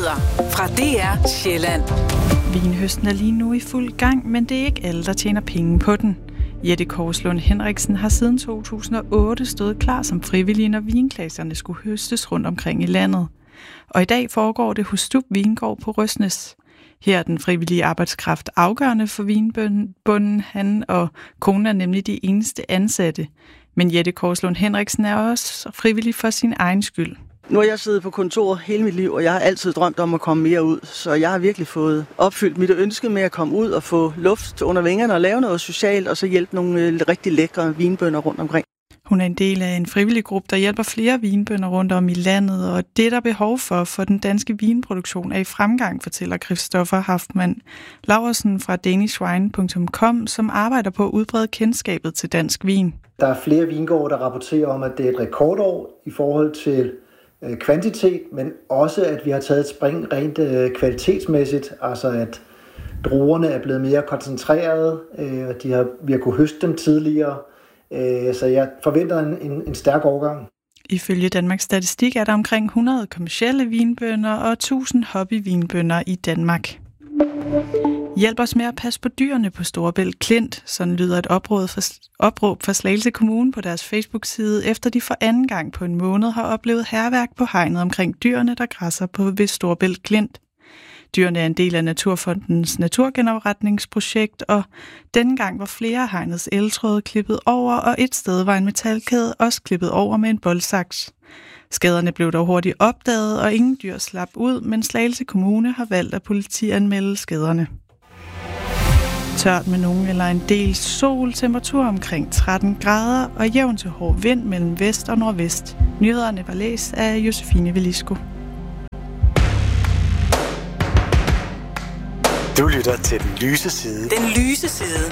Nyheder fra DR Sjælland. Vinhøsten er lige nu i fuld gang, men det er ikke alle, der tjener penge på den. Jette Korslund Henriksen har siden 2008 stået klar som frivillig, når vinklasserne skulle høstes rundt omkring i landet. Og i dag foregår det hos Stub Vingård på Røsnes. Her er den frivillige arbejdskraft afgørende for vinbunden. Han og konen er nemlig de eneste ansatte. Men Jette Korslund Henriksen er også frivillig for sin egen skyld. Nu har jeg siddet på kontor hele mit liv, og jeg har altid drømt om at komme mere ud. Så jeg har virkelig fået opfyldt mit ønske med at komme ud og få luft under vingerne og lave noget socialt, og så hjælpe nogle rigtig lækre vinbønder rundt omkring. Hun er en del af en frivillig gruppe, der hjælper flere vinbønder rundt om i landet, og det er der behov for den danske vinproduktion er i fremgang, fortæller Christoffer Haftmann Laursen fra danishwine.com, som arbejder på at udbrede kendskabet til dansk vin. Der er flere vingårde, der rapporterer om, at det er et rekordår i forhold til kvantitet, men også at vi har taget et spring rent kvalitetsmæssigt, altså at druerne er blevet mere koncentrerede, og vi har kunnet høste dem tidligere, så jeg forventer en stærk overgang. Ifølge Danmarks Statistik er der omkring 100 kommercielle vinbønder og 1000 hobbyvinbønder i Danmark. Hjælp os med at passe på dyrene på Storebælt Klint. Sådan lyder et opråb fra Slagelse Kommune på deres Facebook-side, efter de for anden gang på en måned har oplevet hærværk på hegnet omkring dyrene, der græsser ved Storebælt Klint. Dyrene er en del af Naturfondens naturgenopretningsprojekt, og denne gang var flere af hegnets eltråde klippet over, og et sted var en metalkæde også klippet over med en boldsaks. Skaderne blev dog hurtigt opdaget, og ingen dyr slap ud, men Slagelse Kommune har valgt at politianmelde skaderne. Tørt med nogen eller en del sol, temperatur omkring 13 grader og jævn til hård vind mellem vest og nordvest. Nyhederne var læst af Josefine Velisco. Du lytter til Den Lyse Side. Den lyse side